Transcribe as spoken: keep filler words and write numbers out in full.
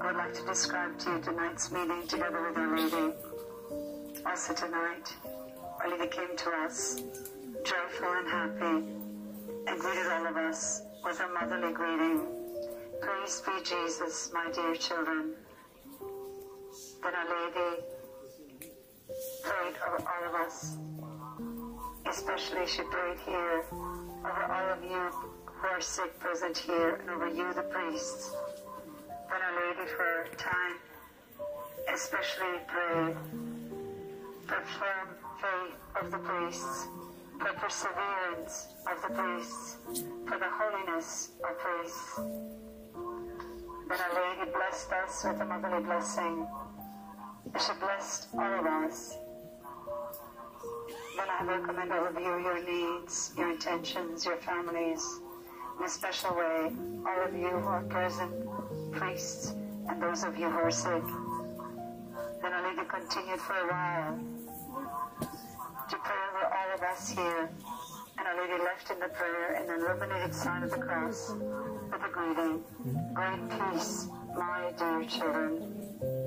would like to describe to you tonight's meeting together with Our Lady. Also tonight, Our Lady came to us, joyful and happy, and greeted all of us with a motherly greeting. Praise be Jesus, my dear children. Then Our Lady prayed over all of us. Especially she prayed here over all of you who are sick present here, and over you, the priests. Then Our Lady for a time especially prayed for firm faith of the priests, for perseverance of the priests, for the holiness of priests. Then Our Lady blessed us with a motherly blessing. She blessed all of us. Then I recommend all of you, your needs, your intentions, your families, in a special way, all of you who are present, priests, and those of you who are sick. Then Our Lady continued for a while to pray over all of us here. And Our Lady left in the prayer an illuminated sign of the cross with a greeting, great peace, my dear children.